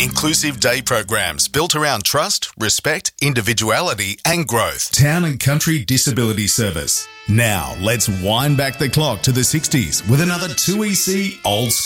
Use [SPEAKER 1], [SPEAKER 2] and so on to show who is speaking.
[SPEAKER 1] inclusive day programs built around trust, respect, individuality and growth. Town and Country Disability Service. Now, let's wind back the clock to the 60s with another 2EC Old